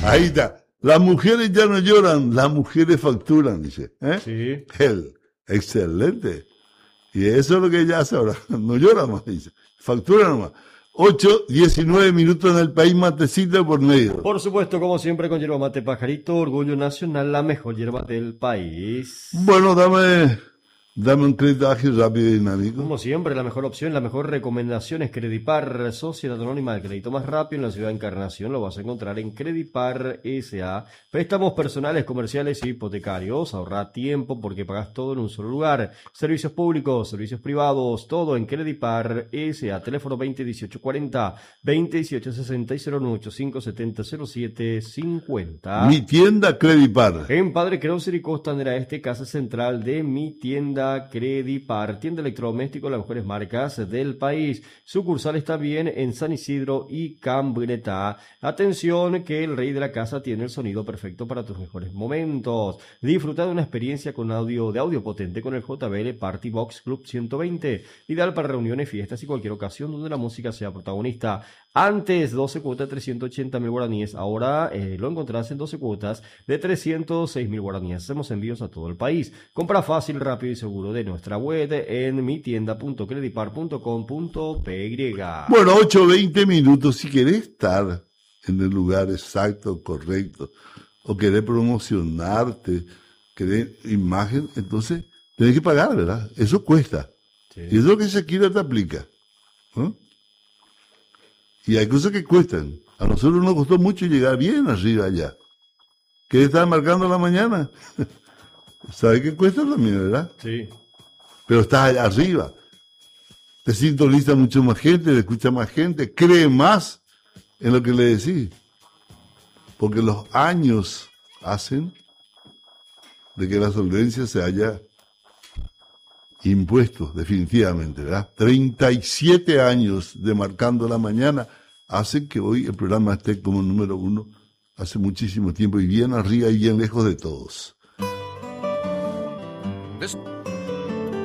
Ahí está. Las mujeres ya no lloran, las mujeres facturan, dice. Sí. Excelente. Y eso es lo que ella hace ahora. No llora más, dice. Factura nomás. 8:19 en el país, matecito por medio. Por supuesto, como siempre, con yerba mate pajarito, orgullo nacional, la mejor yerba del país. Bueno, dame un crédito ágil, rápido y dinámico. Como siempre, la mejor opción, la mejor recomendación es Credipar, Sociedad Anónima de Crédito Más Rápido en la ciudad de Encarnación. Lo vas a encontrar en Credipar S.A. Préstamos personales, comerciales y hipotecarios. Ahorra tiempo porque pagas todo en un solo lugar. Servicios públicos, servicios privados, todo en Credipar S.A. Teléfono 201840, 201860 y 095700750. Mi tienda Credipar. En Padre Krauser y Costanera Este, casa central de Mi Tienda Credipar, tienda electrodoméstico, las mejores marcas del país. Sucursales también en San Isidro y Cambretá. Atención que el rey de la casa tiene el sonido perfecto para tus mejores momentos. Disfruta de una experiencia con audio potente con el JBL Party Box Club 120, ideal para reuniones, fiestas y cualquier ocasión donde la música sea protagonista. Antes 12 cuotas de 380.000 guaraníes, ahora lo encontrás en 12 cuotas de 306.000 guaraníes. Hacemos envíos a todo el país. Compra fácil, rápido y seguro de nuestra web en mitienda.credipar.com.py. Bueno, 8:20. Si querés estar en el lugar exacto, correcto, o querés promocionarte, querés imagen, entonces tenés que pagar, ¿verdad? Eso cuesta. Sí. Y eso es lo que Shakira te aplica, ¿no? Y hay cosas que cuestan. A nosotros nos costó mucho llegar bien arriba allá. ¿Qué estás marcando la mañana? ¿Sabes qué cuesta también, verdad? Sí. Pero estás allá arriba. Te sintoniza mucho más gente, te escucha más gente, cree más en lo que le decís. Porque los años hacen de que la solvencia se haya impuesto, definitivamente, ¿verdad? 37 años de Marcando la Mañana hacen que hoy el programa esté como número 1 hace muchísimo tiempo y bien arriba y bien lejos de todos.